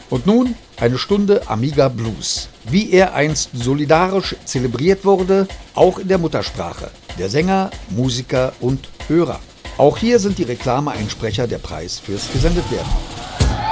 Und nun eine Stunde Amiga Blues. Wie er einst solidarisch zelebriert wurde, auch in der Muttersprache. Der Sänger, Musiker und Hörer. Auch hier sind die Reklameeinsprecher der Preis fürs Gesendetwerden.